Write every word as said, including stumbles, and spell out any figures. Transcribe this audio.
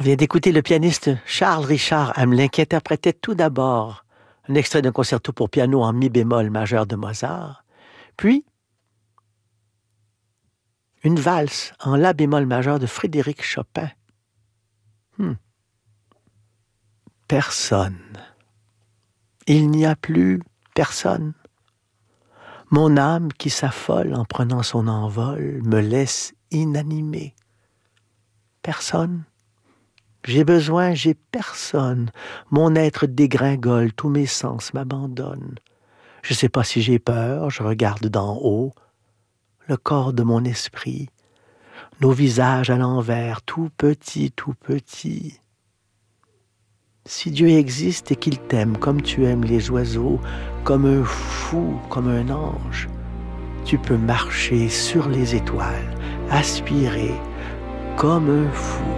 On vient d'écouter le pianiste Charles Richard Hamelin qui interprétait tout d'abord un extrait d'un concerto pour piano en mi bémol majeur de Mozart, puis une valse en la bémol majeur de Frédéric Chopin. Hmm. Personne. Il n'y a plus personne. Mon âme qui s'affole en prenant son envol me laisse inanimé. Personne. J'ai besoin, j'ai personne. Mon être dégringole, tous mes sens m'abandonnent. Je ne sais pas si j'ai peur, je regarde d'en haut. Le corps de mon esprit, nos visages à l'envers, tout petits, tout petits. Si Dieu existe et qu'il t'aime comme tu aimes les oiseaux, comme un fou, comme un ange, tu peux marcher sur les étoiles, aspirer comme un fou.